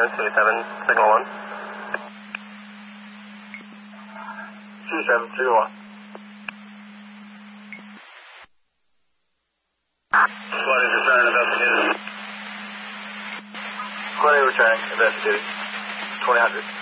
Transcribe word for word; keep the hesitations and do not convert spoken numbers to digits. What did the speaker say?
Tango two seven, signal one. two seven, signal one. What is return investigated? twenty returning, investigating. twenty hundred.